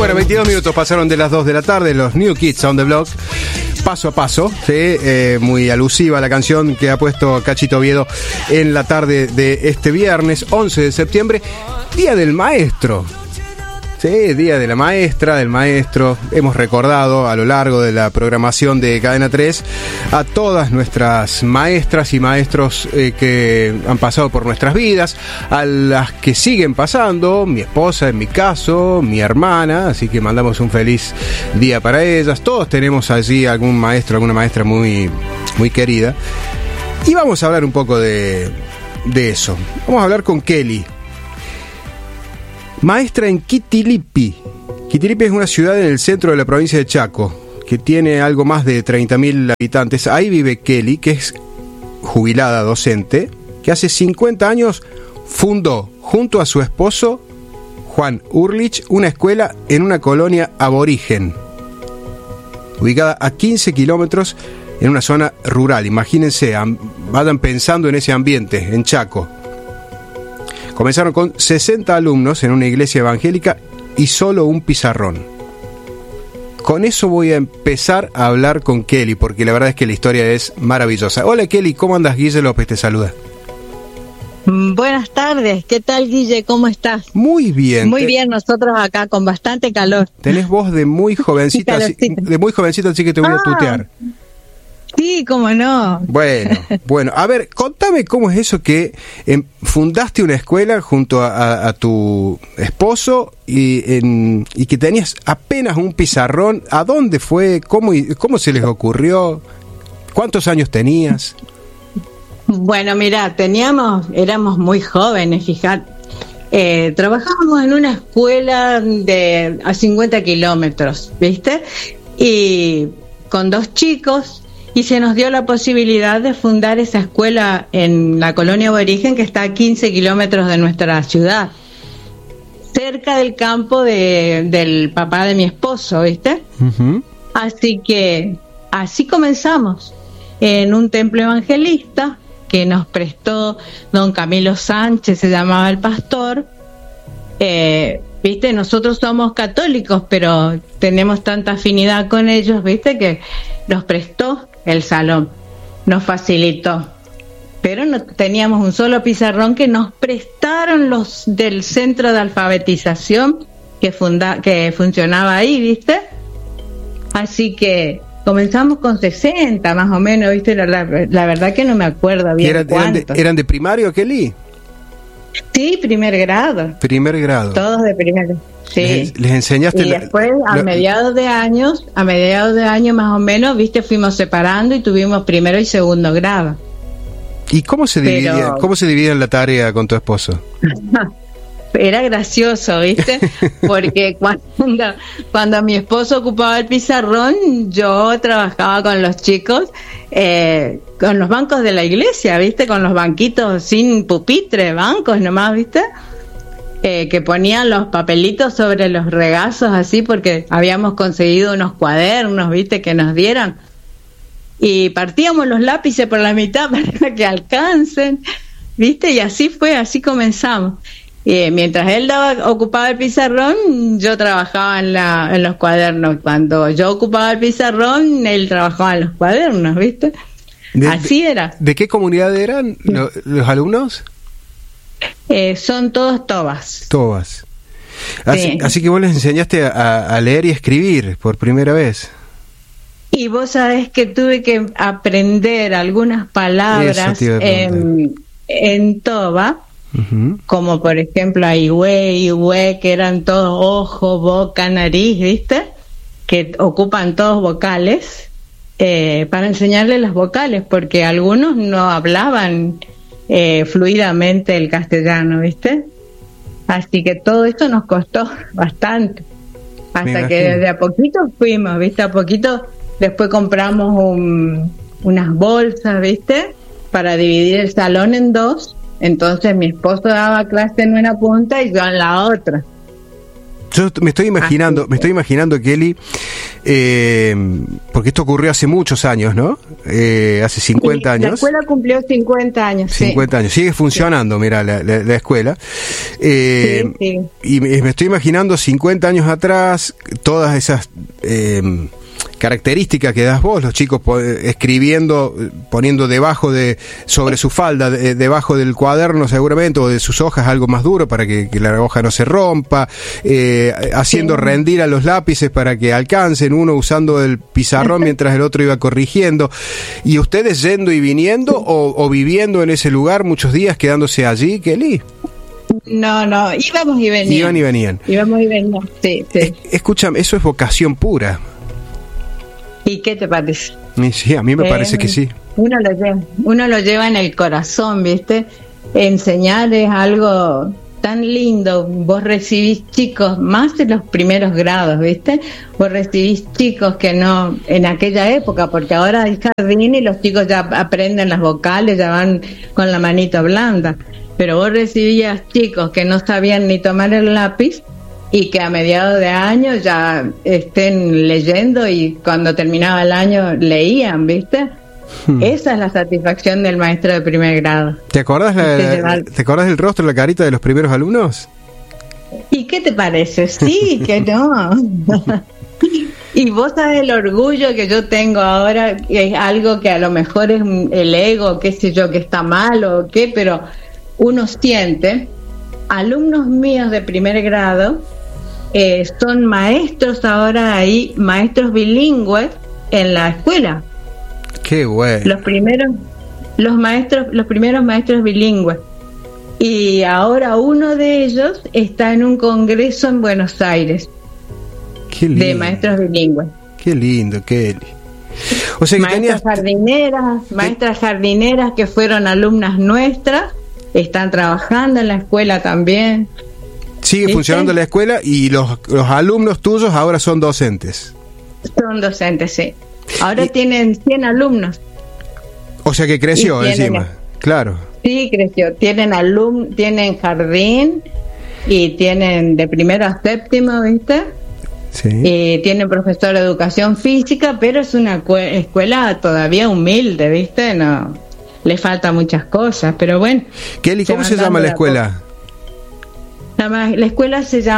Bueno, 22 minutos pasaron de las 2 de la tarde, los New Kids on the Block, paso a paso, ¿sí? Muy alusiva la canción que ha puesto Cachito Oviedo en la tarde de este viernes 11 de septiembre, Día del Maestro. Sí, Día de la Maestra, del Maestro. Hemos recordado a lo largo de la programación de Cadena 3 a todas nuestras maestras y maestros que han pasado por nuestras vidas, a las que siguen pasando, mi esposa en mi caso, mi hermana, así que mandamos un feliz día para ellas. Todos tenemos allí algún maestro, alguna maestra muy, muy querida. Y vamos a hablar un poco de eso. Vamos a hablar con Kelly, maestra en Quitilipi. Quitilipi es una ciudad en el centro de la provincia de Chaco, que tiene algo más de 30.000 habitantes. Ahí vive Kelly, que es jubilada docente, que hace 50 años fundó, junto a su esposo, Juan Urlich, una escuela en una colonia aborigen, ubicada a 15 kilómetros en una zona rural. Imagínense, vayan pensando en ese ambiente, en Chaco. Comenzaron con 60 alumnos en una iglesia evangélica y solo un pizarrón. Con eso voy a empezar a hablar con Kelly, porque la verdad es que la historia es maravillosa. Hola Kelly, ¿cómo andas? Guille López te saluda. Buenas tardes, ¿qué tal Guille? ¿Cómo estás? Muy bien. Muy bien, nosotros acá con bastante calor. Tenés voz de muy jovencita, así que te voy a tutear. Sí, cómo no. Bueno, a ver, contame cómo es eso que fundaste una escuela junto a tu esposo y que tenías apenas un pizarrón. ¿A dónde fue? ¿Cómo se les ocurrió? ¿Cuántos años tenías? Bueno, mira, éramos muy jóvenes, fíjate. Trabajábamos en una escuela a 50 kilómetros, ¿viste? Y con 2 chicos. Y se nos dio la posibilidad de fundar esa escuela en la colonia aborigen que está a 15 kilómetros de nuestra ciudad, cerca del campo del papá de mi esposo, ¿viste? Uh-huh. Así que así comenzamos, en un templo evangelista que nos prestó don Camilo Sánchez, se llamaba el pastor. ¿Viste? Nosotros somos católicos, pero tenemos tanta afinidad con ellos, ¿viste? Que nos prestó el salón, nos facilitó, pero no teníamos un solo pizarrón que nos prestaron los del centro de alfabetización que funcionaba ahí, ¿viste? Así que comenzamos con 60 más o menos, ¿viste? La verdad que no me acuerdo bien cuántos. ¿Eran de primario, Kelly? Sí, primer grado. Primer grado. Todos de primer grado. Sí. Les enseñaste. Y después, a mediados de año más o menos, viste, fuimos separando y tuvimos primero y segundo grado. ¿Y cómo se dividían la tarea con tu esposo? Era gracioso, ¿viste? Porque cuando mi esposo ocupaba el pizarrón, yo trabajaba con los chicos, con los bancos de la iglesia, ¿viste? Con los banquitos sin pupitre, bancos nomás, ¿viste? Que ponían los papelitos sobre los regazos así, porque habíamos conseguido unos cuadernos, ¿viste? Que nos dieran. Y partíamos los lápices por la mitad para que alcancen, ¿viste? Y así fue, así comenzamos. Mientras él ocupaba el pizarrón, yo trabajaba en los cuadernos. Cuando yo ocupaba el pizarrón, él trabajaba en los cuadernos, ¿viste? Así era. ¿De qué comunidad eran los alumnos? Son todos tobas. Tobas. Sí. Así que vos les enseñaste a leer y escribir por primera vez. Y vos sabés que tuve que aprender algunas palabras en toba. Uh-huh. Como por ejemplo Ihue, que eran todos ojo, boca, nariz, ¿viste? Que ocupan todos vocales, para enseñarles las vocales, porque algunos no hablaban fluidamente el castellano, ¿viste? Así que todo esto nos costó bastante, hasta que de a poquito fuimos, ¿viste? A poquito después compramos unas bolsas, ¿viste? Para dividir el salón en 2. Entonces mi esposo daba clase en una punta y yo en la otra. Yo me estoy imaginando, Kelly, Porque esto ocurrió hace muchos años, ¿no? Hace 50 años. La escuela cumplió 50 años. 50 años. Sigue funcionando, mira, la escuela. Sí. Y me estoy imaginando 50 años atrás, todas esas características que das vos, los chicos escribiendo, poniendo sobre su falda, debajo del cuaderno seguramente, o de sus hojas algo más duro para que la hoja no se rompa, haciendo rendir a los lápices para que alcancen, uno usando el pizarrón mientras el otro iba corrigiendo, y ustedes yendo y viniendo o viviendo en ese lugar muchos días, quedándose allí, Kelly. No, íbamos y veníamos. Iban y venían. Íbamos y veníamos, sí. Escúchame, eso es vocación pura. ¿Y qué te parece? Sí, a mí me parece que sí. Uno lo lleva en el corazón, ¿viste? Enseñar es algo tan lindo. Vos recibís chicos, más de los primeros grados, ¿viste? Vos recibís chicos que no, en aquella época, porque ahora hay jardín y los chicos ya aprenden las vocales, ya van con la manito blanda. Pero vos recibías chicos que no sabían ni tomar el lápiz, y que a mediados de año ya estén leyendo, y cuando terminaba el año leían, ¿viste? Esa es la satisfacción del maestro de primer grado. ¿Te acordás del rostro, la carita de los primeros alumnos? ¿Y qué te parece? Sí, que no. Y vos sabés el orgullo que yo tengo ahora, que es algo que a lo mejor es el ego, qué sé yo, que está mal o qué, pero uno siente, alumnos míos de primer grado, son maestros ahora ahí, maestros bilingües en la escuela. Qué bueno. Los primeros maestros bilingües. Y ahora uno de ellos está en un congreso en Buenos Aires. Qué lindo. De maestros bilingües. Qué lindo, Kelly. O sea que maestras jardineras que fueron alumnas nuestras, están trabajando en la escuela también. Sigue funcionando la escuela, y los alumnos tuyos ahora son docentes. Son docentes, sí. Ahora tienen 100 alumnos. O sea que creció encima, claro. Sí, creció. Tienen jardín, y tienen de primero a séptimo, ¿viste? Sí. Y tienen profesor de educación física, pero es una escuela todavía humilde, ¿viste? No, le faltan muchas cosas, pero bueno. Kelly, ¿cómo se llama la escuela? La escuela se llama